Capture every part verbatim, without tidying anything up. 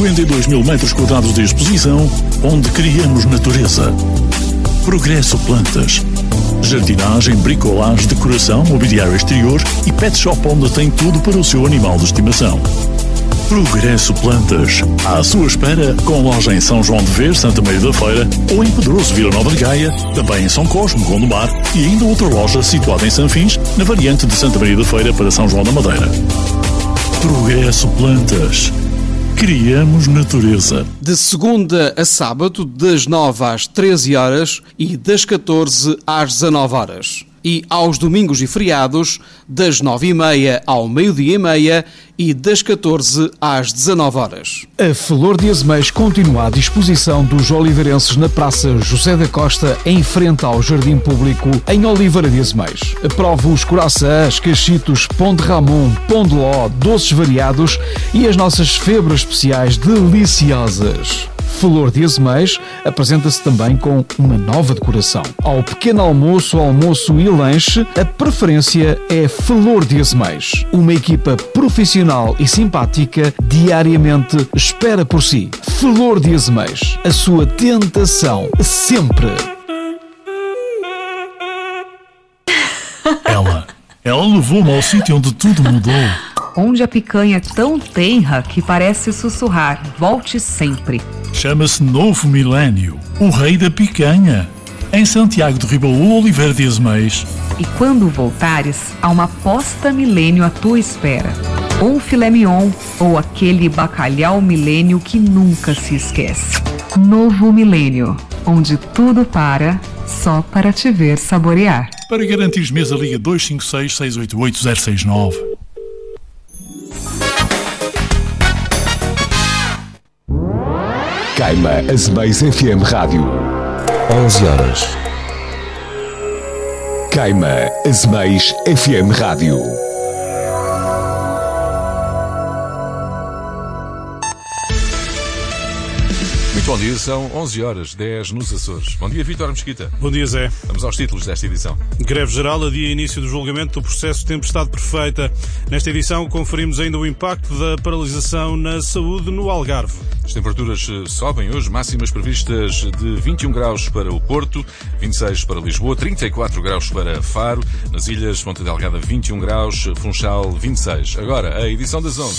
cinquenta e dois mil metros quadrados de exposição, onde criamos natureza. Progresso Plantas. Jardinagem, bricolagem, decoração, mobiliário exterior e pet shop onde tem tudo para o seu animal de estimação. Progresso Plantas. À sua espera, com loja em São João de Ver, Santa Maria da Feira, ou em Pedroso, Vila Nova de Gaia, também em São Cosme, Gondomar, e ainda outra loja situada em Sanfins, na variante de Santa Maria da Feira para São João da Madeira. Progresso Plantas. Criamos natureza. De segunda a sábado, das nove às treze horas e das catorze às dezanove horas. E aos domingos e feriados, das nove e meia ao meio-dia e meia e das catorze às dezanove horas. A Flor de Azeméis continua à disposição dos oliveirenses na Praça José da Costa, em frente ao Jardim Público, em Oliveira de Azeméis. Prove os coraçãs, cachitos, pão de Ramon, pão de ló, doces variados e as nossas febras especiais deliciosas. Flor de Azeméis apresenta-se também com uma nova decoração. Ao pequeno almoço, almoço e lanche, a preferência é Flor de Azeméis. Uma equipa profissional e simpática diariamente espera por si. Flor de Azeméis, a sua tentação sempre. Ela, ela levou-me ao sítio onde tudo mudou. Onde a picanha é tão tenra que parece sussurrar, volte sempre. Chama-se Novo Milênio, o rei da picanha, em Santiago de Ribaú, Oliveira de Azeméis. E quando voltares, há uma posta milênio à tua espera. Ou um filé mignon, ou aquele bacalhau milênio que nunca se esquece. Novo Milênio, onde tudo para, só para te ver saborear. Para garantir mesa, liga dois cinco seis, seis oito oito, zero seis nove. Caima Azeméis F M Rádio. onze horas. Caima Azeméis F M Rádio. Muito bom dia, são onze horas, dez nos Açores. Bom dia, Vítor Mesquita. Bom dia, Zé. Vamos aos títulos desta edição. Greve geral adia início do julgamento do processo Tempestade Perfeita. Nesta edição conferimos ainda o impacto da paralisação na saúde no Algarve. As temperaturas sobem hoje, máximas previstas de vinte e um graus para o Porto, vinte e seis para Lisboa, trinta e quatro graus para Faro, nas ilhas Ponta Delgada vinte e um graus, Funchal vinte e seis. Agora, a edição das onze.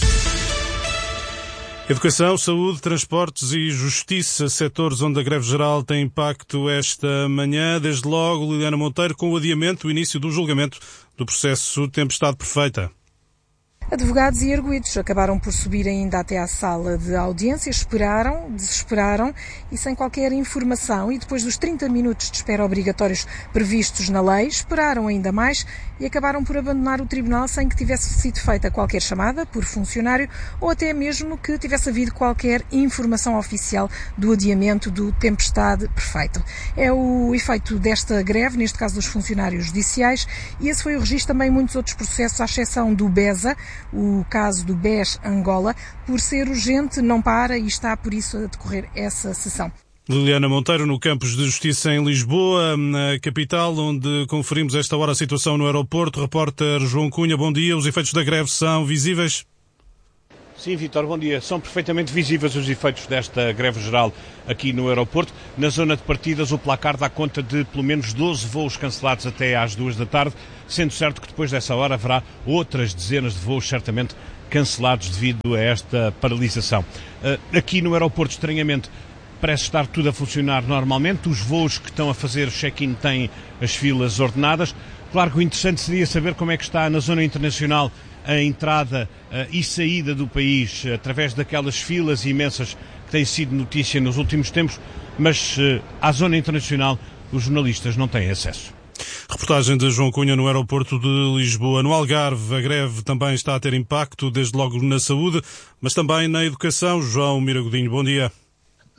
Educação, saúde, transportes e justiça, setores onde a greve geral tem impacto esta manhã. Desde logo, Liliana Monteiro, com o adiamento do início do julgamento do processo Tempestade Perfeita. Advogados e arguidos acabaram por subir ainda até à sala de audiência, esperaram, desesperaram e sem qualquer informação, e depois dos trinta minutos de espera obrigatórios previstos na lei, esperaram ainda mais e acabaram por abandonar o tribunal sem que tivesse sido feita qualquer chamada por funcionário ou até mesmo que tivesse havido qualquer informação oficial do adiamento do Tempestade Perfeito. É o efeito desta greve, neste caso dos funcionários judiciais, e esse foi o registro também em muitos outros processos, à exceção do BESA, o caso do B E S Angola, por ser urgente, não para e está por isso a decorrer essa sessão. Liliana Monteiro, no Campos de Justiça em Lisboa, na capital, onde conferimos esta hora a situação no aeroporto. Repórter João Cunha, bom dia. Os efeitos da greve são visíveis? Sim, Vítor, bom dia. São perfeitamente visíveis os efeitos desta greve geral aqui no aeroporto. Na zona de partidas, o placar dá conta de pelo menos doze voos cancelados até às duas da tarde, sendo certo que depois dessa hora haverá outras dezenas de voos certamente cancelados devido a esta paralisação. Aqui no aeroporto, estranhamente, parece estar tudo a funcionar normalmente. Os voos que estão a fazer check-in têm as filas ordenadas. Claro que o interessante seria saber como é que está na zona internacional a entrada uh, e saída do país uh, através daquelas filas imensas que têm sido notícia nos últimos tempos, mas uh, à zona internacional os jornalistas não têm acesso. Reportagem de João Cunha no aeroporto de Lisboa. No Algarve, a greve também está a ter impacto, desde logo na saúde, mas também na educação. João Miragodinho, bom dia.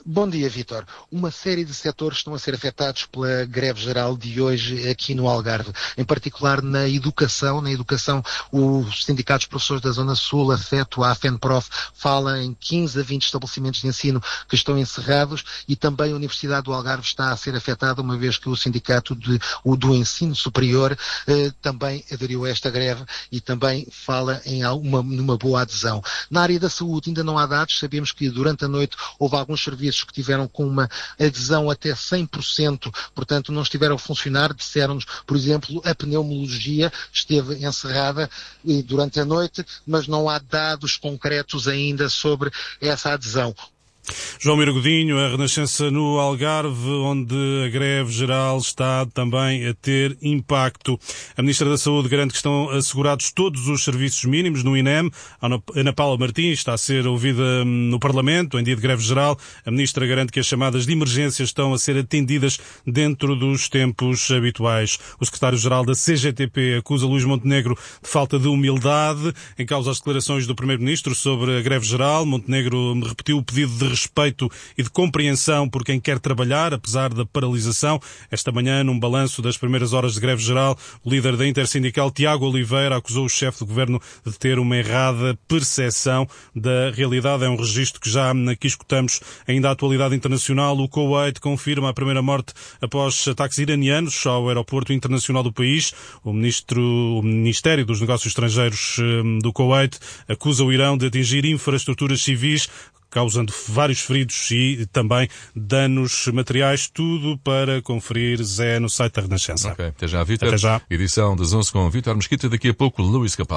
Bom dia, Vítor. Uma série de setores estão a ser afetados pela greve geral de hoje aqui no Algarve. Em particular na educação. Na educação, os sindicatos de professores da Zona Sul, a FETO, a AFENPROF, falam em quinze a vinte estabelecimentos de ensino que estão encerrados e também a Universidade do Algarve está a ser afetada, uma vez que o sindicato de, o do ensino superior eh, também aderiu a esta greve e também fala em uma, numa boa adesão. Na área da saúde ainda não há dados. Sabemos que durante a noite houve alguns serviços que tiveram com uma adesão até cem por cento, portanto não estiveram a funcionar. Disseram-nos, por exemplo, a pneumologia esteve encerrada durante a noite, mas não há dados concretos ainda sobre essa adesão. João Mira Godinho, a Renascença no Algarve, onde a greve geral está também a ter impacto. A Ministra da Saúde garante que estão assegurados todos os serviços mínimos no I N E M. Ana Paula Martins está a ser ouvida no Parlamento em dia de greve geral. A Ministra garante que as chamadas de emergência estão a ser atendidas dentro dos tempos habituais. O Secretário-Geral da C G T P acusa Luís Montenegro de falta de humildade. Em causa as declarações do Primeiro-Ministro sobre a greve geral, Montenegro repetiu o pedido de respeito e de compreensão por quem quer trabalhar, apesar da paralisação. Esta manhã, num balanço das primeiras horas de greve geral, o líder da Intersindical, Tiago Oliveira, acusou o chefe do governo de ter uma errada percepção da realidade. É um registro que já aqui escutamos. Ainda à atualidade internacional, o Kuwait confirma a primeira morte após ataques iranianos ao aeroporto internacional do país. O, ministro, o Ministério dos Negócios Estrangeiros do Kuwait acusa o Irão de atingir infraestruturas civis, causando vários feridos e também danos materiais. Tudo para conferir, Zé, no site da Renascença. Ok, até já, Vítor. Até já. Edição das onze com Vítor Mesquita. Daqui a pouco, Luís Capal.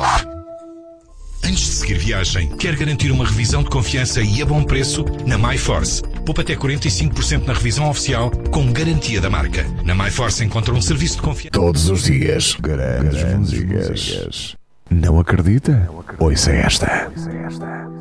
Antes de seguir viagem, quer garantir uma revisão de confiança e a bom preço? Na MyForce. Poupa até quarenta e cinco por cento na revisão oficial, com garantia da marca. Na MyForce encontra um serviço de confiança. Todos os dias, grandes músicas. Não acredita? Ouça esta.